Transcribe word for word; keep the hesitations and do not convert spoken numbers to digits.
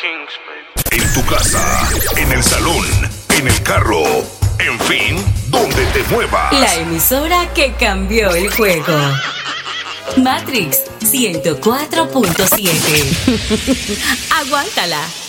En tu casa, en el salón, en el carro, en fin, donde te muevas. La emisora que cambió el juego. Matrix ciento cuatro punto siete. Aguántala.